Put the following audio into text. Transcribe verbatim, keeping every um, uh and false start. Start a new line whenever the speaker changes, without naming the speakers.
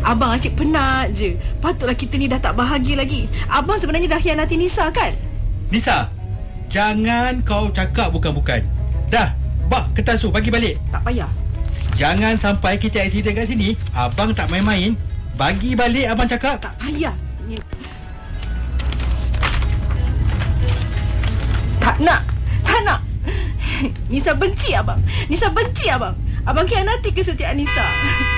Abang asyik penat je. Patutlah kita ni dah tak bahagia lagi. Abang sebenarnya dah hianati Nisa kan?
Nisa, jangan kau cakap bukan-bukan. Dah, bak kertas tu bagi balik.
Tak payah.
Jangan sampai kita aksiden kat sini. Abang tak main-main. Bagi balik abang cakap.
Tak payah. Tak nak. Tak nak. Nisa benci abang. Nisa benci abang. Abang khianati kesetiaan Nisa.